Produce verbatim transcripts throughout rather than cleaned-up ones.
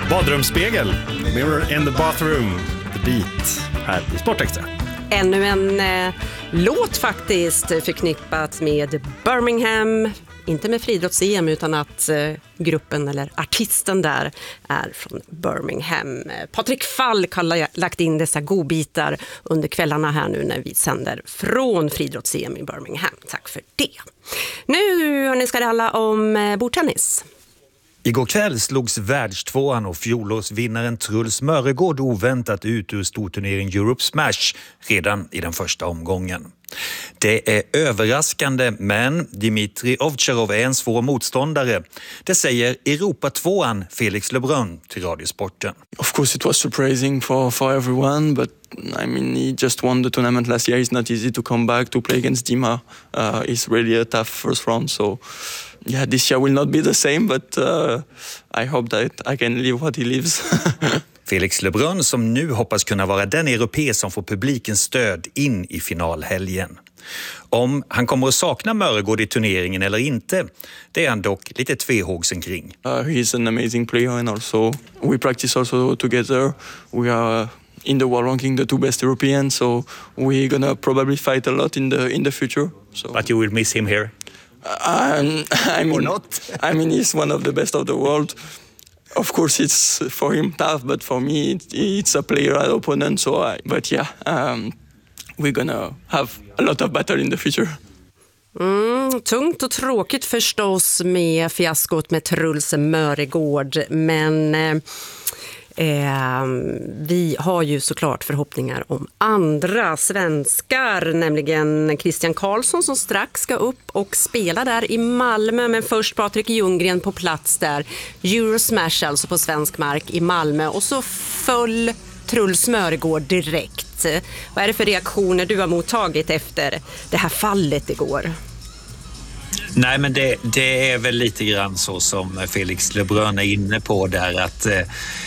Badrumsspegel, Mirror in the Bathroom, The Beat, här i Sportextra. Ännu en eh, låt faktiskt förknippat med Birmingham. Inte med friidrotts-E M utan att eh, gruppen eller artisten där är från Birmingham. Patrik Falk har lagt in dessa godbitar under kvällarna här nu när vi sänder från friidrotts-E M i Birmingham. Tack för det. Nu hörni, ska det handla om eh, bordtennis. Igår kväll slogs världstvåan och fjolårsvinnaren Truls Mörregård oväntat ut ur storturneringen Europe Smash redan i den första omgången. Det är överraskande, men Dimitri Ovtcharov är en svår motståndare. Det säger Europa-tvåan Felix Lebrun till Radiosporten. Of course it was surprising for, for everyone, but I mean he just won the tournament last year. It's not easy to come back to play against Dima. Uh, it's really a tough first round, so yeah, this year will not be the same, but uh, I hope that I can live what he lives. Felix Lebrun som nu hoppas kunna vara den europé som får publikens stöd in i finalhelgen. Om han kommer att sakna Mörregård i turneringen eller inte, det är han dock lite tvehågsen kring. Uh, he's an amazing player and also we practice also together. We are in the world ranking the two best Europeans, so we're gonna probably fight a lot in the in the future. So. But you will miss him here? Um, I mean, or not? I mean, he's one of the best of the world. Of course, it's for him tough, but for me, it, it's a player opponent. So, I, but yeah, um, we're gonna have a lot of battle in the future. Mm, tungt och tråkigt förstås med fiaskot med Truls Mörregård, men eh, eh, vi har ju såklart förhoppningar om andra svenskar, nämligen Christian Karlsson som strax ska upp och spela där i Malmö, men först Patrik Ljunggren på plats där. Eurosmash alltså på svensk mark i Malmö, och så föll Truls Mörregård direkt. Vad är det för reaktioner du har mottagit efter det här fallet igår? Nej, men det, det är väl lite grann så som Felix Lebrun är inne på där, att eh,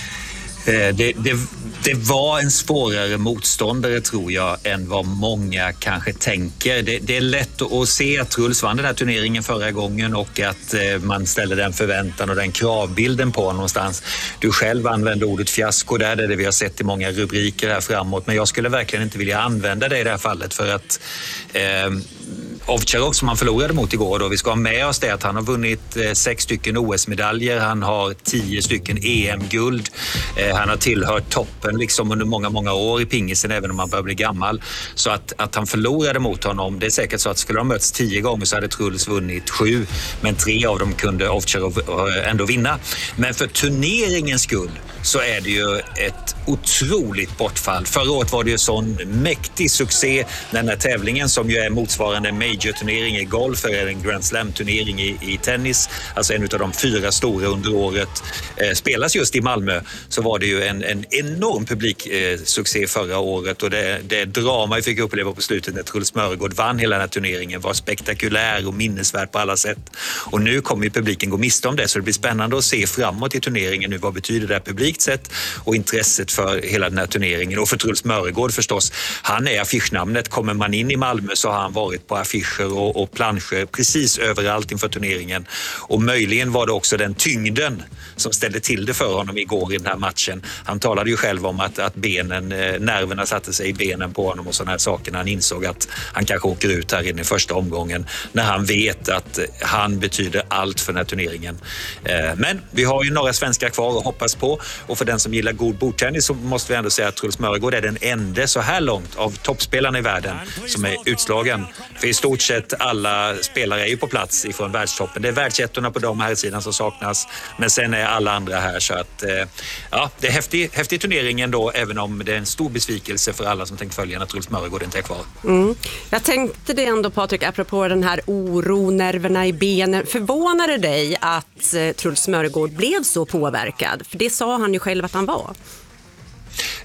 det, det, det var en svårare motståndare tror jag än vad många kanske tänker. Det, det är lätt att se att Truls vann den här turneringen förra gången och att eh, man ställer den förväntan och den kravbilden på någonstans. Du själv använde ordet fiasko där, det är det vi har sett i många rubriker här framåt, men jag skulle verkligen inte vilja använda det i det här fallet för att eh, Ovtcharov som han förlorade mot igår då, vi ska ha med oss det att han har vunnit eh, sex stycken O S-medaljer, han har tio stycken E M-guld, eh, han har tillhört toppen liksom under många, många år i pingisen även om han börjar bli gammal. Så att, att han förlorade mot honom, det är säkert så att skulle de möts tio gånger så hade Truls vunnit sju, men tre av dem kunde Ovtcharov ändå vinna. Men för turneringens skull så är det ju ett otroligt bortfall. Förra året var det ju sån mäktig succé när den här tävlingen som ju är motsvarande major-turnering i golf eller en Grand Slam-turnering i, i tennis, alltså en av de fyra stora under året, eh, spelas just i Malmö, så var det ju en, en enorm publiksuccé eh, förra året, och det, det drama vi fick uppleva på slutet när Truls Mörregård vann hela den här turneringen var spektakulär och minnesvärd på alla sätt. Och nu kommer ju publiken gå miste om det, så det blir spännande att se framåt i turneringen nu, vad betyder det här publikt sett och intresset för hela den här turneringen. Och för Truls Mörregård förstås, han är affischnamnet. Kommer man in i Malmö så har han varit på affischer och, och planscher precis överallt inför turneringen. Och möjligen var det också den tyngden som ställde till det för honom igår i den här matchen. Han talade ju själv om att, att benen, nerverna satte sig i benen på honom och sådana här saker när han insåg att han kanske åker ut här i den första omgången, när han vet att han betyder allt för den här turneringen. Men vi har ju några svenskar kvar att hoppas på, och för den som gillar god bordtennis så måste vi ändå säga att Truls Mörregård är den enda så här långt av toppspelarna i världen som är utslagen. För i stort sett alla spelare är ju på plats ifrån världstoppen. Det är världsettorna på de här sidan som saknas, men sen är alla andra här, så att ja, det är häftig, häftig turnering ändå, även om det är en stor besvikelse för alla som tänkt följa när Truls Mörregård inte är kvar. Mm. Jag tänkte det ändå, Patrik, apropå den här oro, nerverna i benen. Förvånar det dig att eh, Truls Mörregård blev så påverkad? För det sa han ju själv att han var.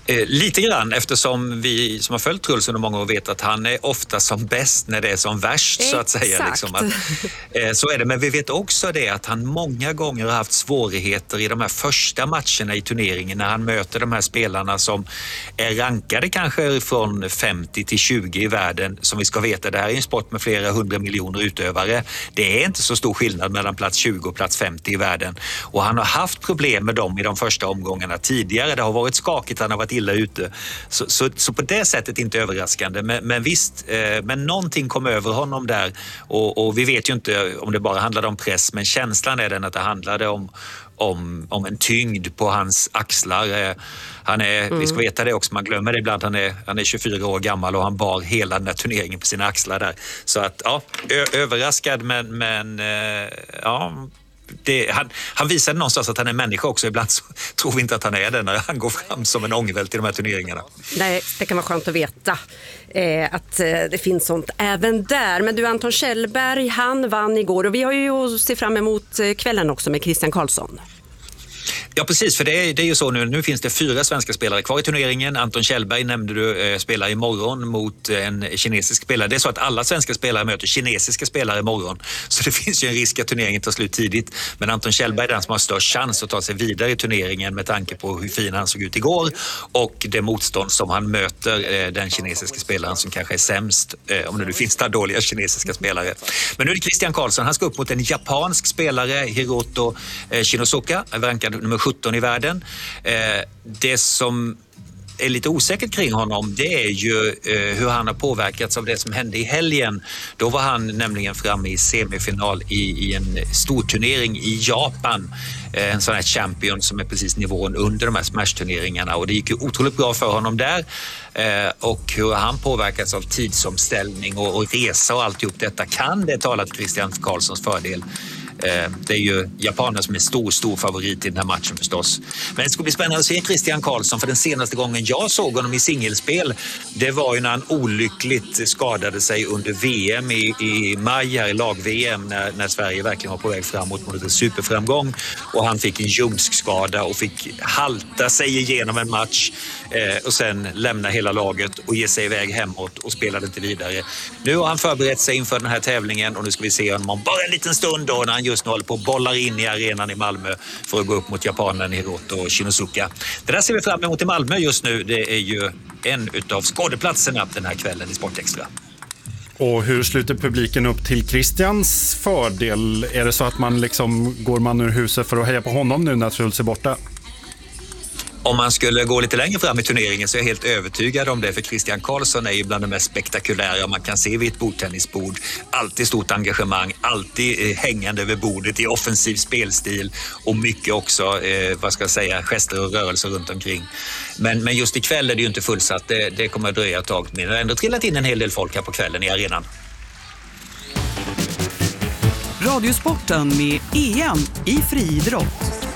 Eh, lite grann, eftersom vi som har följt Truls under många år vet att han är ofta som bäst när det är som värst. Exakt. Så att säga. Liksom att, eh, så är det, men vi vet också det att han många gånger har haft svårigheter i de här första matcherna i turneringen när han möter de här spelarna som är rankade kanske från femtio till tjugo i världen. Som vi ska veta, det här är en sport med flera hundra miljoner utövare. Det är inte så stor skillnad mellan plats tjugo och plats femtio i världen. Och han har haft problem med dem i de första omgångarna tidigare. Det har varit skakigt, han har varit illa ute. Så, så, så på det sättet inte överraskande. Men, men visst, eh, men någonting kom över honom där. Och, och vi vet ju inte om det bara handlade om press, men känslan är den att det handlade om, om, om en tyngd på hans axlar. Eh, han är, mm. vi ska veta det också, man glömmer det ibland, han är, han är tjugofyra år gammal och han bar hela den här turneringen på sina axlar där. Så att, ja, ö- överraskad, men, men eh, ja... Det, han, han visade någonstans att han är människa också. Ibland så tror vi inte att han är det när han går fram som en ångvält i de här turneringarna. Nej, det kan vara skönt att veta eh, att eh, det finns sånt även där. Men du, Anton Kjellberg, han vann igår och vi har ju att se fram emot kvällen också med Christian Karlsson. Ja, precis, för det är, det är ju så nu. Nu finns det fyra svenska spelare kvar i turneringen. Anton Kjellberg nämnde du eh, spelar imorgon mot en kinesisk spelare. Det är så att alla svenska spelare möter kinesiska spelare imorgon. Så det finns ju en risk att turneringen tar slut tidigt. Men Anton Kjellberg är den som har störst chans att ta sig vidare i turneringen med tanke på hur fin han såg ut igår och det motstånd som han möter, eh, den kinesiska spelaren som kanske är sämst, eh, om det nu finns där dåliga kinesiska spelare. Men nu är det Christian Karlsson. Han ska upp mot en japansk spelare, Hiroto eh, Shinosuka, rankad nummer sjutton i världen. Eh, det som är lite osäkert kring honom, det är ju eh, hur han har påverkats av det som hände i helgen. Då var han nämligen framme i semifinal i, i en stor turnering i Japan. Eh, en sån här champion som är precis nivån under de här smash-turneringarna. Och det gick ju otroligt bra för honom där. Eh, och hur han påverkats av tidsomställning och, och resa och alltihop detta, kan det tala till Christian Karlssons fördel. Det är ju japaner som är stor, stor favorit i den här matchen förstås. Men det ska bli spännande att se Christian Karlsson, för den senaste gången jag såg honom i singelspel, det var ju när han olyckligt skadade sig under V M i, i maj här i lag-V M när, när Sverige verkligen var på väg framåt mot en superframgång och han fick en ljumskskada och fick halta sig igenom en match eh, och sen lämna hela laget och ge sig iväg hemåt och spelade inte vidare. Nu har han förberett sig inför den här tävlingen och nu ska vi se honom om bara en liten stund då när han just nu håller på och bollar in i arenan i Malmö för att gå upp mot japanen Hiroto Shinosuka. Det där ser vi fram emot i Malmö just nu. Det är ju en utav skådeplatserna den här kvällen i Sportextra. Och hur sluter publiken upp till Christians fördel? Är det så att man liksom går man ur huset för att heja på honom nu när Truls är borta? Om man skulle gå lite längre fram i turneringen så är jag helt övertygad om det, för Christian Karlsson är ju bland de mest spektakulära man kan se vid ett bordtennisbord. Alltid stort engagemang, alltid hängande över bordet i offensiv spelstil och mycket också, eh, vad ska jag säga, gester och rörelser runt omkring. Men, men just ikväll är det ju inte fullsatt, det, det kommer att dröja ett tag, men det har ändå trillat in en hel del folk här på kvällen i arenan. Radiosporten med E M i friidrott.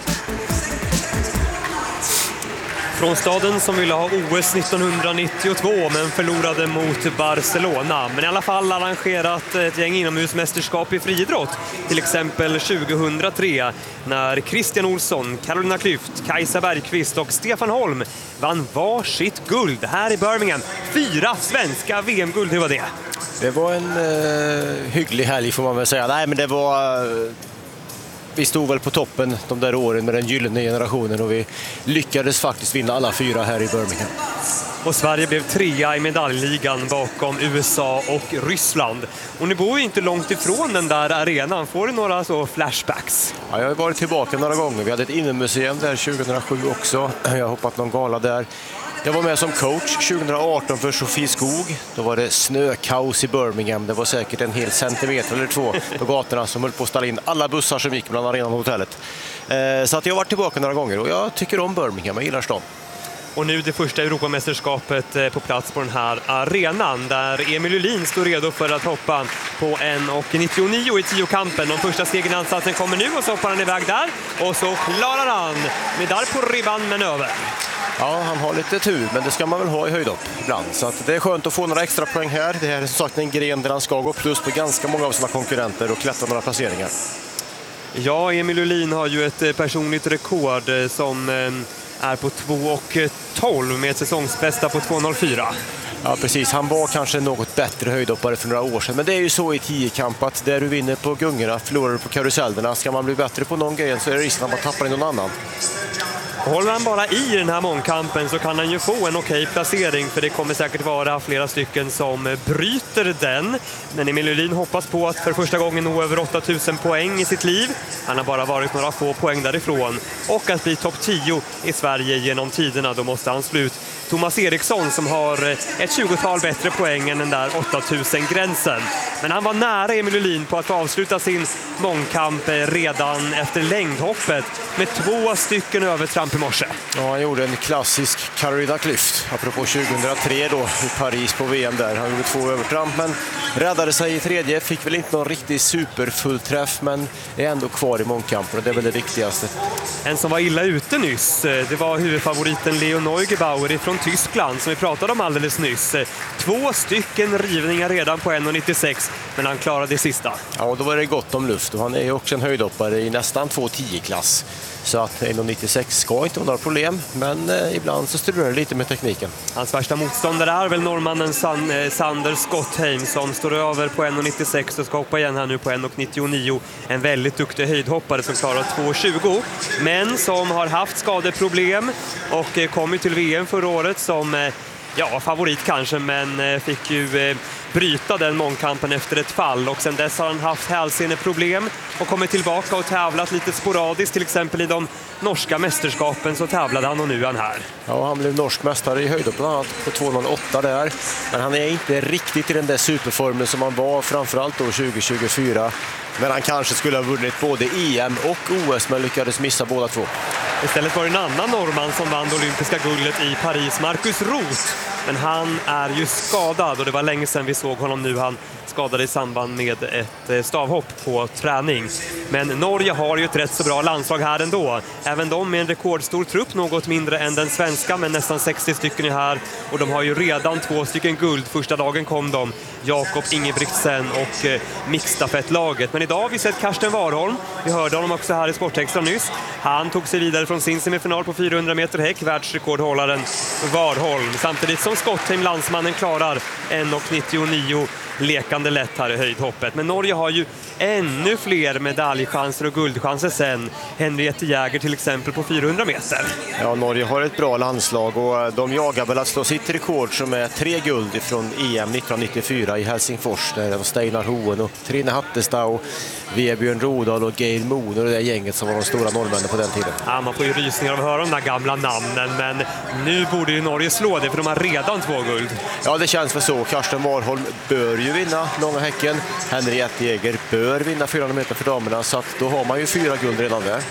Från staden som ville ha O S nittonhundranittiotvå men förlorade mot Barcelona. Men i alla fall arrangerat ett gäng inomhusmästerskap i friidrott. Till exempel tjugohundratre när Christian Olsson, Carolina Klüft, Kajsa Bergqvist och Stefan Holm vann varsitt guld här i Birmingham. Fyra svenska V M-guld, hur var det? Det var en eh, hygglig helg får man väl säga. Nej, men det var... Eh... Vi stod väl på toppen de där åren med den gyllene generationen och vi lyckades faktiskt vinna alla fyra här i Birmingham. Och Sverige blev trea i medaljligan bakom U S A och Ryssland. Och ni bor ju inte långt ifrån den där arenan. Får du några så flashbacks? Ja, jag har varit tillbaka några gånger. Vi hade ett innemuseum där tjugohundrasju också. Jag har hoppat någon gala där. Jag var med som coach tjugohundraarton för Sofie Skog. Då var det snökaos i Birmingham. Det var säkert en hel centimeter eller två på gatorna som höll på att ställa in alla bussar som gick mellan arenan och hotellet. Så att jag har varit tillbaka några gånger och jag tycker om Birmingham, jag gillar stan. Och nu det första Europamästerskapet på plats på den här arenan där Emil Julin står redo för att hoppa på en nittionio i tiokampen. De första stegen i ansatsen kommer nu och så hoppar han iväg där och så klarar han medalj på ribban men över. Ja, han har lite tur, men det ska man väl ha i höjdhopp ibland. Så att det är skönt att få några extra poäng här. Det här är som sagt en gren där han ska gå plus på ganska många av sina konkurrenter och klättra några placeringar. Ja, Emil Julin har ju ett personligt rekord som är på två tolv med ett säsongsbästa på två noll fyra. Ja, precis. Han var kanske något bättre höjdhoppare för några år sedan. Men det är ju så i tiokamp att där du vinner på gungorna förlorar du på karusellerna. Ska man bli bättre på någon grej så är det risken att man tappar i någon annan. Håller han bara i den här mångkampen så kan han ju få en okej placering, för det kommer säkert vara flera stycken som bryter den. Men Emil Lylin hoppas på att för första gången nå över åtta tusen poäng i sitt liv. Han har bara varit några få poäng därifrån. Och att bli topp tio i Sverige genom tiderna, då måste han slut Thomas Eriksson som har ett tjugotal bättre poäng än den där åtta tusen-gränsen. Men han var nära Emil Lylin på att få avsluta sin mångkamp redan efter längdhoppet med två stycken övertramp i morse. Ja, han gjorde en klassisk Carolina Klüft, apropå tjugohundratre då i Paris på V M där. Han gjorde två övertramp men räddade sig i tredje, fick väl inte någon riktigt superfullträff men är ändå kvar i mångkampen och det är väl det viktigaste. En som var illa ute nyss, det var huvudfavoriten Leo Neugebauer från Tyskland som vi pratade om alldeles nyss. Två stycken rivningar redan på en nittiosex, men han klarade det sista. Ja, och då var det gott om luft och han är ju också en höjdhoppare i nästan två tio-klass. Så att en nittiosex ska inte vara några problem, men eh, ibland så strular det lite med tekniken. Hans värsta motståndare är väl norrmannen San, eh, Sander Skottheim som står över på en nittiosex och ska hoppa igen här nu på en nittionio. En väldigt duktig höjdhoppare som klarar två tjugo, men som har haft skadeproblem och eh, kom ju till V M förra året som eh, ja, favorit kanske, men eh, fick ju eh, bryta den mångkampen efter ett fall och sen dess har han haft hälseneproblem och kommit tillbaka och tävlat lite sporadiskt, till exempel i de norska mästerskapen så tävlade han och nu är han här. Ja, han blev norsk mästare i höjdhopp bland annat på två noll åtta där, men han är inte riktigt i den där superformen som han var framförallt då tjugo tjugofyra, men han kanske skulle ha vunnit både E M och O S men lyckades missa båda två. Istället var det en annan norrman som vann det olympiska guldet i Paris, Markus Roth. Men han är ju skadad och det var länge sedan vi såg honom nu. Han skadade i samband med ett stavhopp på träning. Men Norge har ju ett rätt så bra landslag här ändå. Även de med en rekordstor trupp, något mindre än den svenska, men nästan sextio stycken är här. Och de har ju redan två stycken guld. Första dagen kom de, Jakob Ingebrigtsen och eh, mixstafettlaget. Men idag har vi sett Karsten Warholm. Vi hörde honom också här i Sportextra nyss. Han tog sig vidare från sin semifinal på fyrahundra meter häck, världsrekordhållaren Warholm. Samtidigt som Skottheim, landsmannen, klarar en nittionio lekande lätt här i höjdhoppet. Men Norge har ju ännu fler medaljchanser och guldchanser sen. Henriette Jäger till exempel på fyrahundra meter. Ja, Norge har ett bra landslag och de jagar väl att slå sitt rekord som är tre guld från E M nittonhundranittiofyra i Helsingfors där de Steinar Hoen och Trine Hattestad och Vebjörn Rodal och Gail Moon och det där gänget som var de stora norrmännen på den tiden. Ja, man får ju rysningar av att höra de där gamla namnen, men nu borde ju Norge slå det för de har redan två guld. Ja, det känns väl så. Karsten Warholm bör ju vinna långa häcken. Henriette Jäger bör vinna fyrahundra meter för damerna, så att då har man ju fyra guld redan där.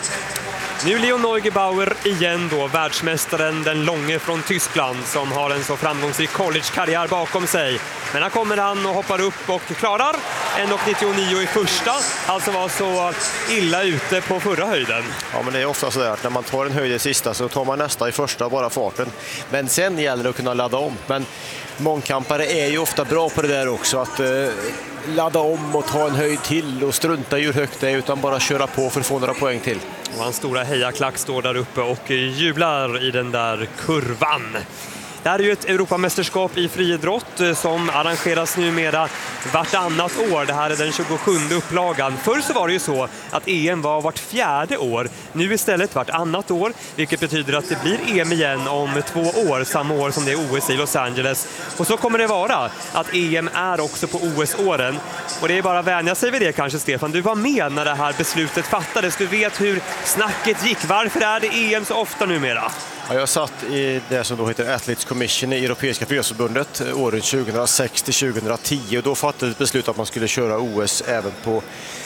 Nu Leo Neugebauer igen då, världsmästaren, den långe från Tyskland som har en så framgångsrik collegekarriär bakom sig. Men här kommer han och hoppar upp och klarar en nittionio i första, alltså var så illa ute på förra höjden. Ja, men det är ofta så där att när man tar en höjd i sista så tar man nästa i första, bara farten. Men sen gäller det att kunna ladda om. Men mångkampare är ju ofta bra på det där också, att eh, ladda om och ta en höjd till och strunta i hur högt det är, utan bara köra på för att få några poäng till. Och hans stora hejaklack står där uppe och jublar i den där kurvan. Det här är ju ett Europamästerskap i friidrott som arrangeras numera vartannat år. Det här är den tjugosjunde upplagan. Förr så var det ju så att E M var vart fjärde år. Nu istället vartannat år, vilket betyder att det blir E M igen om två år, samma år som det är O S i Los Angeles. Och så kommer det vara att E M är också på O S-åren. Och det är bara att vänja sig vid det kanske, Stefan. Du var med när det här beslutet fattades. Du vet hur snacket gick. Varför är det E M så ofta numera? Ja, jag satt i det som då heter Athletes Commission i Europeiska friidrottsförbundet åren tjugohundrasex till tjugohundratio, och då fattades beslut att man skulle köra O S även på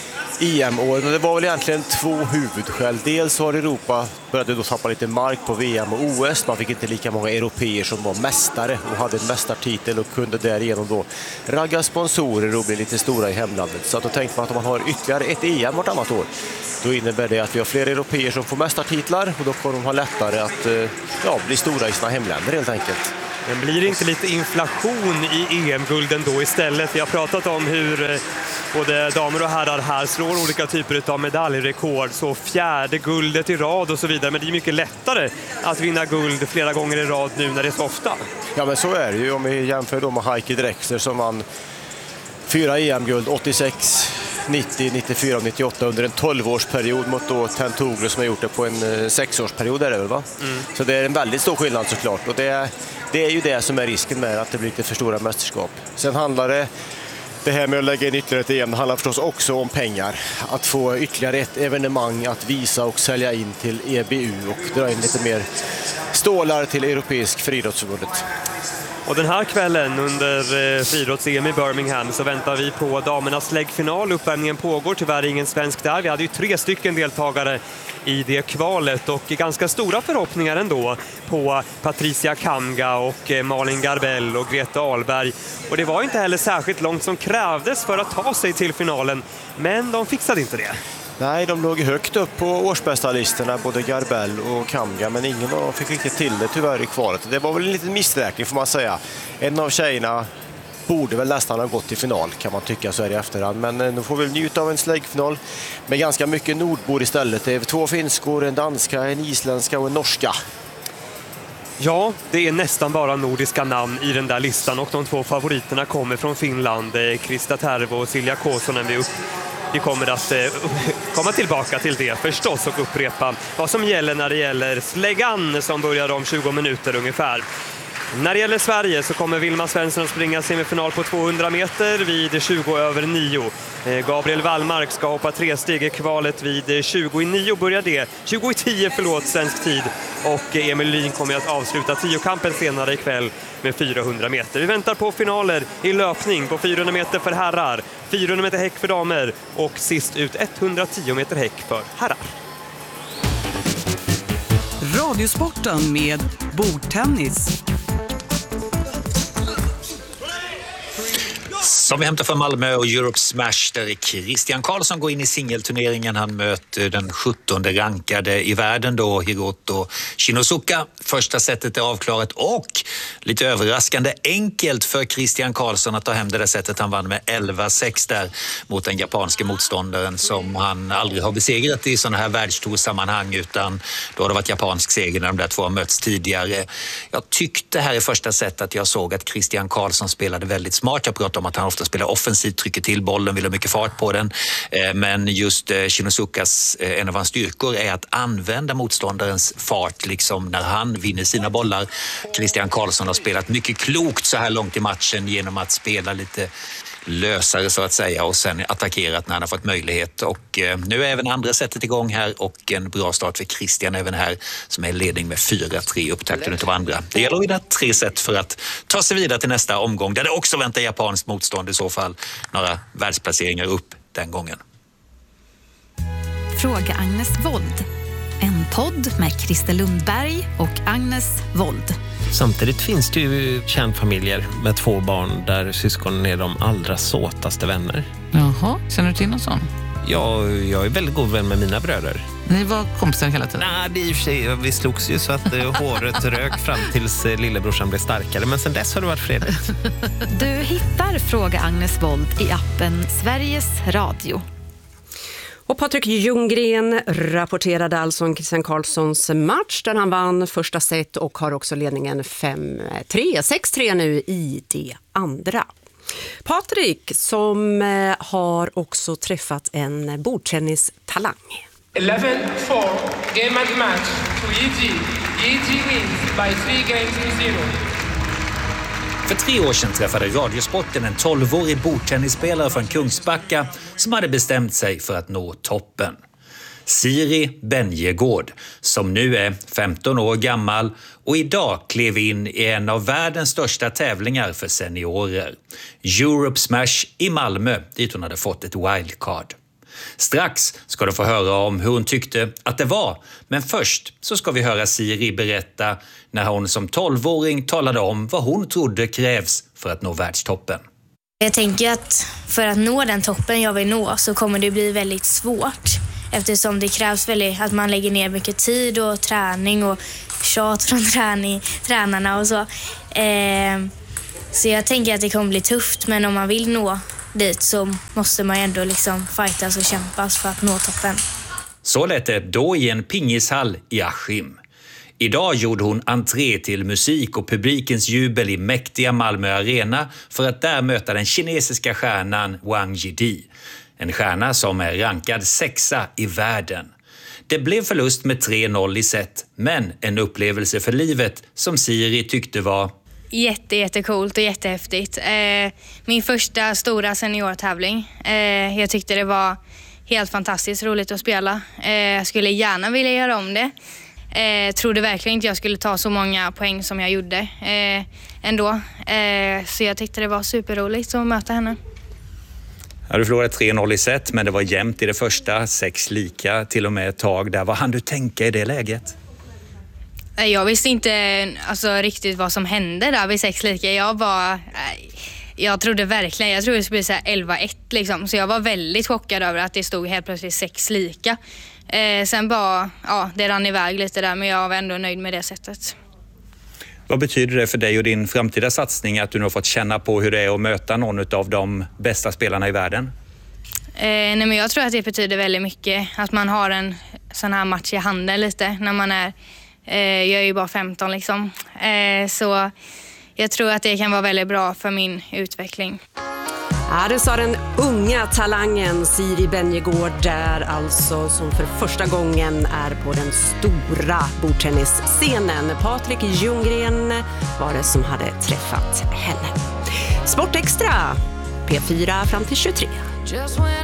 E M-åren. Det var väl egentligen två huvudskäl. Dels har Europa började då tappa lite mark på V M och O S. Man fick inte lika många europeer som var mästare och hade en mästartitel och kunde därigenom då ragga sponsorer och bli lite stora i hemlandet. Så att då tänkte man att om man har ytterligare ett E M vartannat år, då innebär det att vi har fler europeer som får mästartitlar och då kommer de ha lättare att ja, bli stora i sina hemländer helt enkelt. Men blir det inte lite inflation i E M-gulden då istället? Vi har pratat om hur både damer och herrar här slår olika typer av medaljrekord, så fjärde guldet i rad och så vidare. Men det är mycket lättare att vinna guld flera gånger i rad nu när det är så ofta. Ja, men så är det ju om vi jämför då med Heike Drexler som vann fyra E M-guld åttiosex, nittio, nittiofyra och nittioåtta under en tolvårsperiod mot då Tentoglu som har gjort det på en sexårsperiod är det väl, va? Mm. Så det är en väldigt stor skillnad såklart, och det är, det är ju det som är risken med att det blir lite för stora mästerskap. Sen handlar det Det här med att lägga in ytterligare ett E M handlar förstås också om pengar. Att få ytterligare ett evenemang att visa och sälja in till E B U och dra in lite mer stålar till Europeisk friidrottsförbundet. Och den här kvällen under eh, friidrotts-E M i Birmingham så väntar vi på damernas läggfinal. Uppvärmningen pågår, tyvärr ingen svensk där. Vi hade ju tre stycken deltagare i det kvalet och ganska stora förhoppningar ändå på Patricia Kamga och eh, Malin Garbell och Greta Ahlberg. Och det var inte heller särskilt långt som krävdes för att ta sig till finalen, men de fixade inte det. Nej, de låg högt upp på årsbästa-listorna, både Garbell och Kamga, men ingen av dem fick riktigt till det tyvärr i kvalet. Det var väl en liten missräkning får man säga. En av tjejerna borde väl nästan ha gått till final kan man tycka så här i efterhand, men nu får vi njuta av en släggfinal med ganska mycket nordbor istället. Det är två finskor, en danska, en isländska och en norska. Ja, det är nästan bara nordiska namn i den där listan och de två favoriterna kommer från Finland, Krista Tervo och Silja Kosonen. Vi upp Vi kommer att eh, komma tillbaka till det förstås och upprepa vad som gäller när det gäller släggan som börjar om tjugo minuter ungefär. När det gäller Sverige så kommer Vilma Svensson att springa semifinal på tvåhundra meter vid tjugo över nio. Eh, Gabriel Wallmark ska hoppa tre steg i kvalet vid tjugo i nio börjar det. tjugo i tio förlåt svensk tid. Och Emil Lyn kommer att avsluta tiokampen senare ikväll med fyrahundra meter. Vi väntar på finaler i löpning på fyrahundra meter för herrar, fyrahundra meter häck för damer och sist ut etthundratio meter häck för herrar. Radiosporten med bordtennis. Som vi hämtar från Malmö och Europe Smash där Christian Karlsson går in i singelturneringen. Han möter den sjuttonde rankade i världen då, Hiroto Shinosuka. Första setet är avklarat och lite överraskande enkelt för Christian Karlsson att ta hem det där sättet. Han vann med elva sex där mot den japanske motståndaren som han aldrig har besegrat i sådana här världstoursammanhang, utan då har det varit japansk seger när de där två har mötts tidigare. Jag tyckte här i första set att jag såg att Christian Karlsson spelade väldigt smart. Jag pratade om att han ofta spelar offensivt, trycker till bollen, vill ha mycket fart på den. Men just Shinosukas, en av hans styrkor är att använda motståndarens fart liksom när han vinner sina bollar. Christian Karlsson har spelat mycket klokt så här långt i matchen genom att spela lite lösare så att säga och sen attackerat när han har fått möjlighet. Och nu är även andra sättet igång här och en bra start för Christian även här som är ledning med fyra tre upptakten utav andra. Det gäller att vinna tre set för att ta sig vidare till nästa omgång där det också väntar japanskt motstånd, i så fall några världsplaceringar upp den gången. Fråga Agnes Wold. En podd med Christer Lundberg och Agnes Wold. Samtidigt finns det ju kärnfamiljer med två barn där syskonen är de allra såtaste vänner. Jaha, känner du till någon sån? Ja, jag är väldigt god vän med mina bröder. Ni var kompisar hela tiden? Nej, det är i och för sig, vi slogs ju så att håret rök fram tills lillebrorsan blev starkare. Men sen dess har det varit fredligt. Du hittar Fråga Agnes Wold i appen Sveriges Radio. Och Patrik Ljunggren rapporterade alltså om Christian Karlssons match där han vann första set och har också ledningen fem tre, sex tre nu i det andra. Patrik som har också träffat en bordtennistalang. eleven four, game and match to E G. E G wins by three games to zero. För tre år sedan träffade Radiosporten en tolvårig bordtennisspelare från Kungsbacka som hade bestämt sig för att nå toppen. Siri Benjegård, som nu är femton år gammal och idag klev in i en av världens största tävlingar för seniorer. Europe Smash i Malmö, dit hon hade fått ett wildcard. Strax ska du få höra om hur hon tyckte att det var. Men först så ska vi höra Siri berätta när hon som tolvåring talade om vad hon trodde krävs för att nå världstoppen. Jag tänker att för att nå den toppen jag vill nå så kommer det bli väldigt svårt. Eftersom det krävs väldigt att man lägger ner mycket tid och träning och tjat från träning, tränarna och så. Eh, så jag tänker att det kommer bli tufft, men om man vill nå dit så måste man ändå liksom fightas och kämpas för att nå toppen. Så lät det då i en pingishall i Askim. Idag gjorde hon entré till musik och publikens jubel i mäktiga Malmö Arena för att där möta den kinesiska stjärnan Wang Jidi. En stjärna som är rankad sexa i världen. Det blev förlust med tre noll i set, men en upplevelse för livet som Siri tyckte var Jätte, jättecoolt och jättehäftigt. Eh, min första stora seniortävling. Eh, jag tyckte det var helt fantastiskt roligt att spela. Eh, jag skulle gärna vilja göra om det. Eh, trodde verkligen inte jag skulle ta så många poäng som jag gjorde eh, ändå. Eh, så jag tyckte det var superroligt att möta henne. Ja, du förlorade tre noll i set, men det var jämnt i det första. Sex lika till och med ett tag där. Vad hann du tänka i det läget? Jag visste inte alltså, riktigt vad som hände där vid sex lika. Jag var... Jag trodde verkligen, jag trodde det skulle bli så här elva ett liksom. Så jag var väldigt chockad över att det stod helt plötsligt sex lika. Eh, sen bara, ja, det rann iväg lite där, men jag var ändå nöjd med det sättet. Vad betyder det för dig och din framtida satsning att du nu har fått känna på hur det är att möta någon av de bästa spelarna i världen? Eh, nej, men jag tror att det betyder väldigt mycket. Att man har en sån här match i handen lite när man är, eh, jag är ju bara femton liksom. Eh, så jag tror att det kan vara väldigt bra för min utveckling. Ja, det sa den unga talangen Siri Benjegård där alltså som för första gången är på den stora bordtennisscenen. Patrik Ljunggren var det som hade träffat henne. Sportextra P fyra fram till tjugotre.